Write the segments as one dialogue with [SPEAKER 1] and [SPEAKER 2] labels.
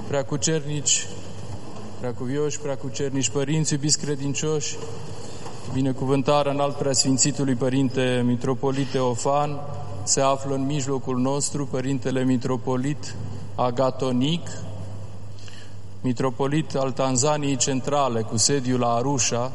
[SPEAKER 1] preacucernici, preacuvioși, preacucernici părinți, iubiți credincioși, binecuvântarea înalt preasfințitului Părinte Mitropolit Teofan se află în mijlocul nostru, Părintele Mitropolit Agatonic, mitropolit al Tanzaniei Centrale, cu sediul la Arusha,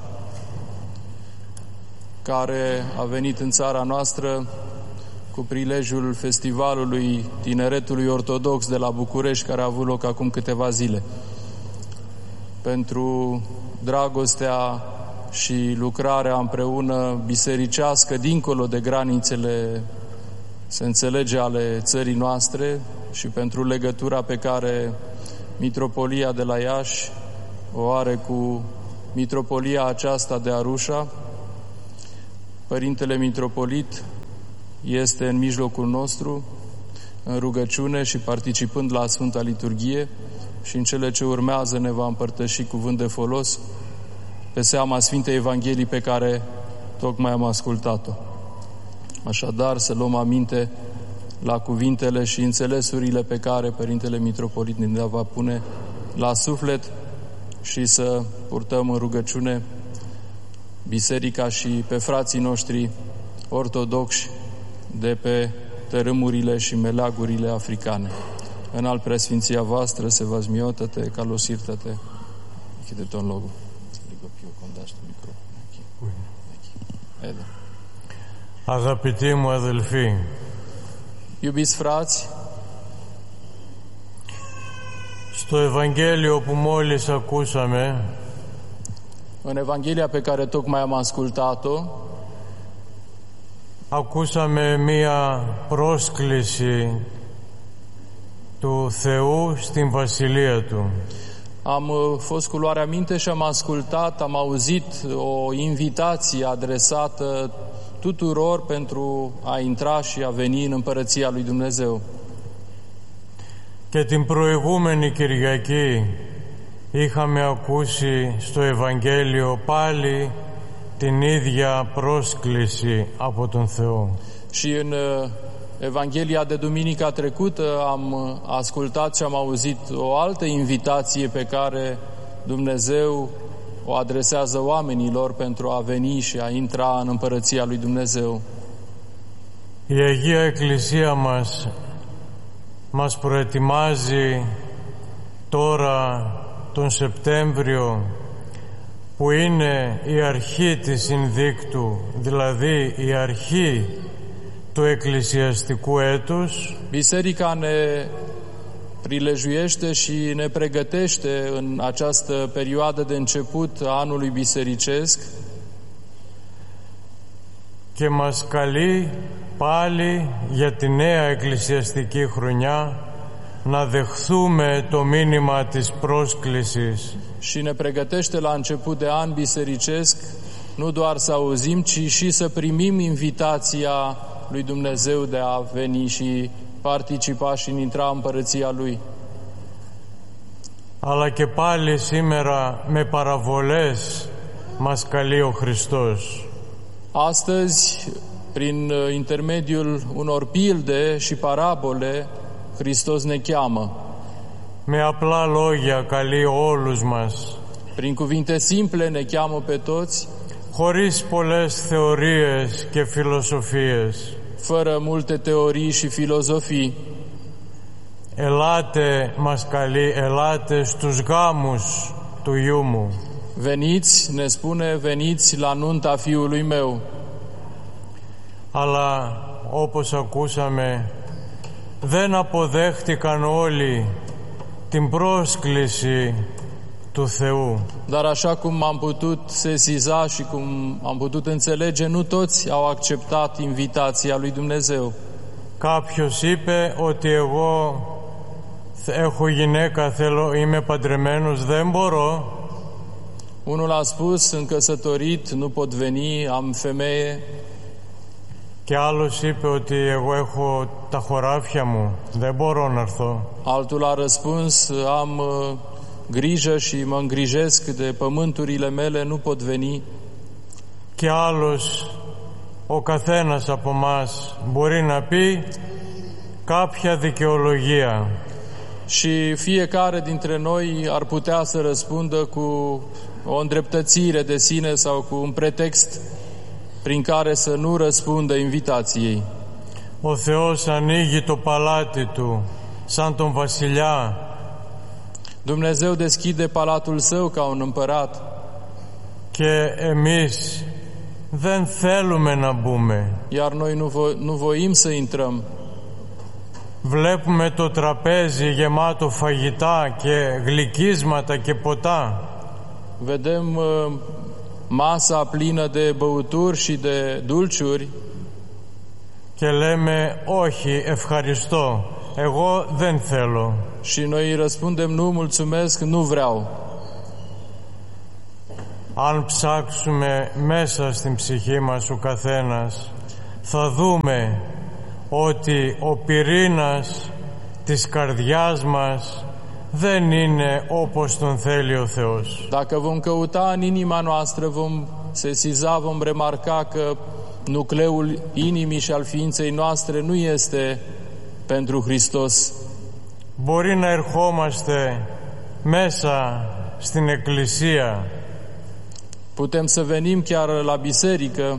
[SPEAKER 1] care a venit în țara noastră cu prilejul Festivalului Tineretului Ortodox de la București, care a avut loc acum câteva zile. Pentru dragostea și lucrarea împreună bisericească, dincolo de granițele, se înțelege, ale țării noastre, și pentru legătura pe care Mitropolia de la Iași o are cu Mitropolia aceasta de Arusha, Părintele Mitropolit este în mijlocul nostru, în rugăciune și participând la Sfânta Liturghie, și în cele ce urmează ne va împărtăși cuvânt de folos pe seama Sfintei Evangheliei pe care tocmai am ascultat-o. Așadar, să luăm aminte la cuvintele și înțelesurile pe care Părintele Mitropolit ne va pune la suflet și să purtăm în rugăciune biserica și pe frații noștri ortodoxi de pe tărâmurile și meleagurile africane. În al preasfinția voastră se va zmiotăte, calosirtăte, de ton logo.
[SPEAKER 2] Αγαπητοί μου αδελφοί,
[SPEAKER 1] Iubiți frați,
[SPEAKER 2] στο Ευαγγέλιο που μόλις ακούσαμε,
[SPEAKER 1] în Evanghelia pe care tocmai am ascultat-o,
[SPEAKER 2] ακούσαμε μία πρόσκληση του Θεού στην Βασιλεία Του.
[SPEAKER 1] am fost cu luarea minte și am ascultat, am auzit o invitație adresată tuturor pentru a intra și a veni în Împărăția lui Dumnezeu.
[SPEAKER 2] Και την προηγούμενη Κυριακή είχαμε ακούσει στο Ευαγγέλιο πάλι την ίδια πρόσκληση από τον Θεό.
[SPEAKER 1] Și în Evanghelia de duminica trecută am ascultat și am auzit o altă invitație pe care Dumnezeu o adresează oamenilor pentru a veni și a intra în Împărăția lui Dumnezeu.
[SPEAKER 2] Η Αγία Εκκλησία μας προετοιμάζει τώρα τον Σεπτέμβριο, που είναι η αρχή της συνδίκτου, δηλαδή η αρχή του εκκλησιαστικού έτους.
[SPEAKER 1] Biserica ne prilejuiește și ne pregătește în această perioadă de început a anului bisericesc
[SPEAKER 2] και μας καλεί πάλι για τη νέα εκκλησιαστική χρονιά να δεχθούμε το μήνυμα της πρόσκλησης.
[SPEAKER 1] Și ne pregătește la început de an bisericesc nu doar să auzim, ci și să primim invitația lui Dumnezeu de a veni și participa și intra în Împărăția Lui.
[SPEAKER 2] Αλλά και πάλι σήμερα με παραβολές μας καλεί ο Χριστός.
[SPEAKER 1] Astăzi, prin intermediul unor pilde și parabole, Hristos ne cheamă.
[SPEAKER 2] Με απλά λόγια καλεί όλους μας.
[SPEAKER 1] Prin cuvinte simple ne cheamă pe toți,
[SPEAKER 2] χωρίς πολλές θεωρίες και φιλοσοφίες.
[SPEAKER 1] fără multe teorii și filozofii.
[SPEAKER 2] Ελάτε, μας καλεί, ελάτε στους γάμους του Υιού μου.
[SPEAKER 1] Veniți, ne spune, veniți la nunta Fiului meu.
[SPEAKER 2] Αλλά όπως ακούσαμε, δεν αποδέχτηκαν όλοι την πρόσκληση του Θεού.
[SPEAKER 1] Dar așa cum am putut sesiza și cum am putut înțelege, nu toți au acceptat invitația lui Dumnezeu.
[SPEAKER 2] Κάποιος είπε ότι εγώ έχω γυναίκα, είμαι παντρεμένος, δεν μπορώ.
[SPEAKER 1] Unul a spus, sunt căsătorit, nu pot veni, am femeie.
[SPEAKER 2] Και άλλος είπε ότι εγώ έχω τα χωράφια μου, δεν μπορώ να έρθω.
[SPEAKER 1] Altul a răspuns, am grijă și mă îngrijesc de pământurile mele, nu pot veni.
[SPEAKER 2] Και άλλος, ο καθένας από μας μπορεί να πει κάποια δικαιολογία.
[SPEAKER 1] Și fiecare dintre noi ar putea să răspundă cu o îndreptățire de sine sau cu un pretext prin care să nu răspundă invitației.
[SPEAKER 2] Ο Θεός ανοίγει το παλάτι Του σαν τον βασιλιά.
[SPEAKER 1] Dumnezeu deschide palatul Său ca un împărat.
[SPEAKER 2] Και εμείς δεν θέλουμε να μπούμε.
[SPEAKER 1] Iar noi nu voim să intrăm.
[SPEAKER 2] Βλέπουμε το τραπέζι γεμάτο φαγητά και γλυκίσματα και ποτά.
[SPEAKER 1] Vedem masa plină de băuturi și de dulciuri
[SPEAKER 2] Και λέμε όχι, ευχαριστώ, εγώ δεν θέλω.
[SPEAKER 1] și noi răspundem nu, mulțumesc, nu vreau.
[SPEAKER 2] Αν ψάξουμε μέσα στην ψυχή μας ο καθένας, θα δούμε ότι ο πυρήνας της καρδιάς μας δεν είναι όπως τον θέλει ο Θεός.
[SPEAKER 1] Dacă vom căuta în inima noastră, vom sesiza, vom remarca că nucleul inimii și al ființei noastre nu este pentru Hristos.
[SPEAKER 2] Μπορεί να ερχόμαστε μέσα στην εκκλησία,
[SPEAKER 1] Putem să venim chiar la biserică,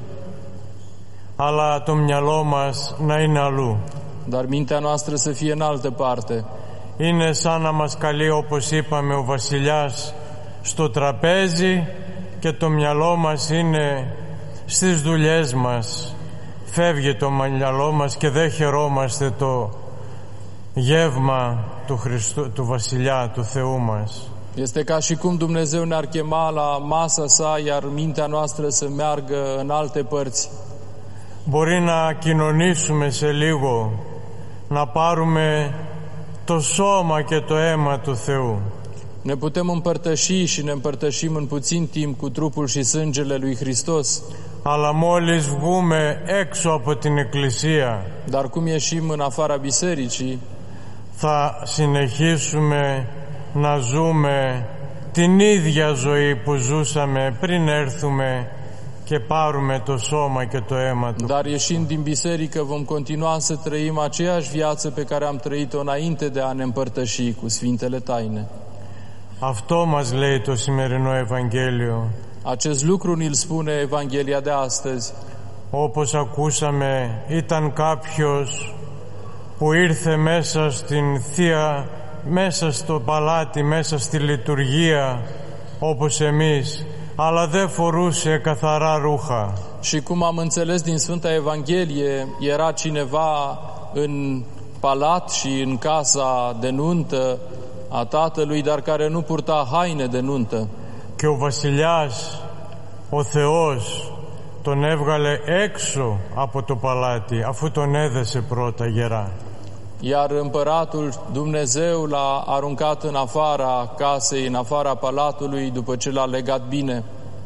[SPEAKER 2] αλλά το μυαλό μας να είναι αλλού.
[SPEAKER 1] dar mintea noastră să fie în altă parte.
[SPEAKER 2] Είναι σαν να μας καλεί, όπως είπαμε, ο βασιλιάς στο τραπέζι και το μυαλό μας είναι στις δουλειές μας. Φεύγει το μυαλό μας και δεν χαιρόμαστε το γεύμα του βασιλιά, του Θεού μας.
[SPEAKER 1] Este ca și cum Dumnezeu ne-ar chema la masa sa, iar mintea noastră să meargă în alte părți.
[SPEAKER 2] Μπορεί να κοινωνήσουμε σε λίγο, να πάρουμε το σώμα και το αίμα του Θεού.
[SPEAKER 1] Ne putem împărtăși și ne împărtășim în puțin timp cu trupul și sângele lui Hristos,
[SPEAKER 2] Αλλά μόλις βγούμε έξω από την εκκλησία,
[SPEAKER 1] dar cum ieșim în afara bisericii,
[SPEAKER 2] θα συνεχίσουμε να ζούμε την ίδια ζωή που ζούσαμε πριν έρθουμε και πάρουμε το σώμα και το αίμα του.
[SPEAKER 1] dar ieșind din biserică vom continua să trăim aceeași viață pe care am trăit-o înainte de a ne împărtăși cu Sfintele Taine.
[SPEAKER 2] Αυτό μας λέει το σημερινό Ευαγγέλιο.
[SPEAKER 1] Acest lucru ni-l spune Evanghelia de astăzi.
[SPEAKER 2] Όπως ακούσαμε, ήταν κάποιος που ήρθε μέσα στην Θεία, μέσα στο παλάτι, μέσα στη λειτουργία, όπως εμείς, αλλά δεν φορούσε καθαρά ρούχα.
[SPEAKER 1] Și cum am înțeles din Sfânta Evanghelie, era cineva în palat și în casa de nuntă a tatălui, dar care nu purta haine de nuntă.
[SPEAKER 2] Και ο βασιλιάς, ο Θεός, τον έβγαλε έξω από το παλάτι, αφού τον έδεσε πρώτα γερά.
[SPEAKER 1] Iar împăratul Dumnezeu l-a aruncat în afara casei, în afara palatului, după ce l-a legat bine.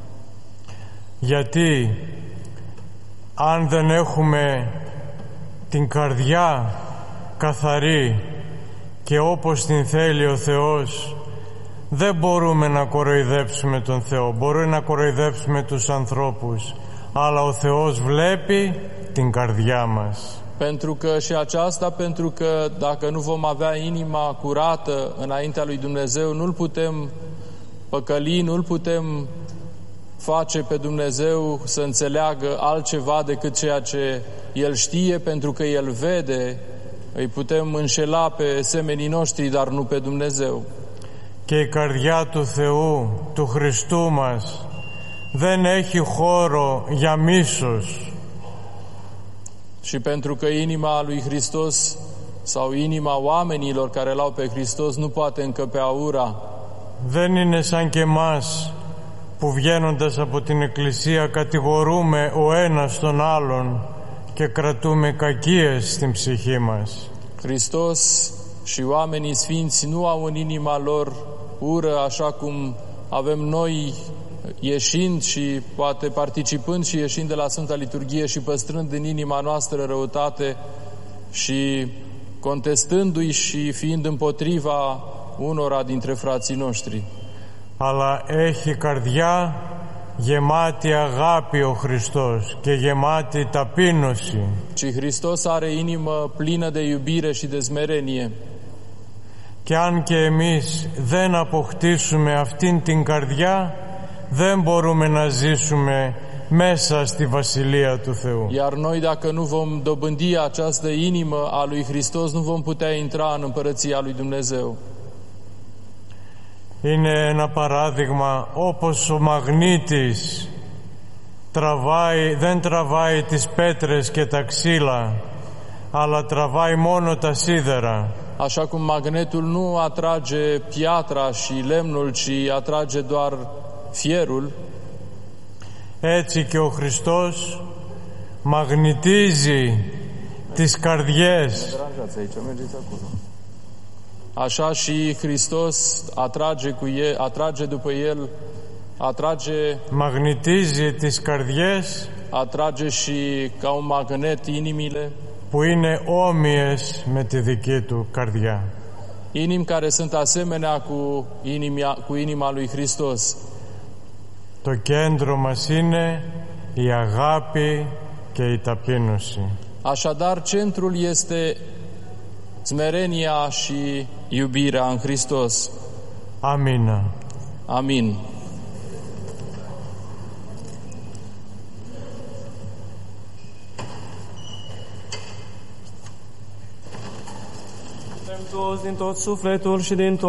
[SPEAKER 2] Γιατί αν δεν έχουμε την καρδιά καθαρή και όπως την θέλει ο Θεός, δεν μπορούμε να κοροϊδέψουμε τον Θεό. Μπορούμε να κοροϊδέψουμε τους ανθρώπους, αλλά ο Θεός βλέπει την καρδιά μας.
[SPEAKER 1] Pentru că dacă nu vom avea inima curată înaintea lui Dumnezeu, nu-L putem păcăli, nu-L putem face pe Dumnezeu să înțeleagă altceva decât ceea ce El știe, pentru că El vede. Îi putem înșela pe semenii noștri, dar nu pe Dumnezeu.
[SPEAKER 2] Και η καρδιά του Θεού, του Χριστού μας, δεν έχει χώρο για μίσος.
[SPEAKER 1] Și pentru că inima lui Hristos sau inima oamenilor care l-au pe Hristos nu poate încăpea ura.
[SPEAKER 2] Δεν είναι σαν και εμάς που βγαίνοντας από την Εκκλησία κατηγορούμε ο ένας τον άλλον και κρατούμε κακίες στην ψυχή μας.
[SPEAKER 1] Hristos și oamenii sfinți nu au în inima lor ură așa cum avem noi, ieșind și poate participând și ieșind de la Sfânta Liturghie și păstrând în inima noastră răutate și contestându-i și fiind împotriva unora dintre frații noștri.
[SPEAKER 2] Αλλά έχει καρδιά γεμάτη αγάπη ο Χριστός και γεμάτη ταπείνωση.
[SPEAKER 1] Ci Hristos are inimă plină de iubire și de smerenie.
[SPEAKER 2] Και αν και εμείς δεν αποκτήσουμε αυτήν την καρδιά, δεν μπορούμε να ζήσουμε μέσα στη Βασιλεία του Θεού.
[SPEAKER 1] Iar noi, dacă nu vom dobândi această inimă a lui Hristos, nu vom putea intra în împărăția lui Dumnezeu.
[SPEAKER 2] Είναι ένα παράδειγμα όπως ο μαγνήτης δεν τραβάει τις πέτρες και τα ξύλα, αλλά τραβάει μόνο τα σίδερα.
[SPEAKER 1] Așa cum magnetul nu atrage piatra și lemnul, ci atrage doar fierul,
[SPEAKER 2] έτσι και ο Χριστός μαγνητίζει τις καρδιές.
[SPEAKER 1] Așa și Hristos atrage după El,
[SPEAKER 2] μαγνητίζει τις καρδιές,
[SPEAKER 1] atrage și ca un magnet inimile,
[SPEAKER 2] που είναι όμοιες με τη δική του καρδιά.
[SPEAKER 1] Inimi care sunt asemenea cu inima lui Hristos.
[SPEAKER 2] Το κέντρο μας είναι η αγάπη και η ταπείνωση.
[SPEAKER 1] Așadar, centrul este smerenia și iubirea în Hristos.
[SPEAKER 2] Αμίνα.
[SPEAKER 1] Amin.
[SPEAKER 3] Suntem toți din tot sufletul și din tot